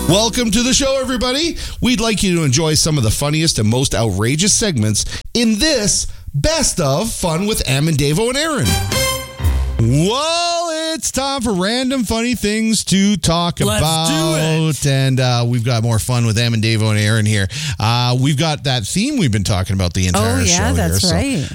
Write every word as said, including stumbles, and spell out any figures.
Welcome to the show, everybody. We'd like you to enjoy some of the funniest and most outrageous segments in this Best of Fun with Em and Davo and Aaron. Well, it's time for random funny things to talk Let's about. do it. And uh, we've got more fun with Em and Davo and Aaron here. Uh, we've got that theme we've been talking about the entire Oh, yeah, show that's here. right. So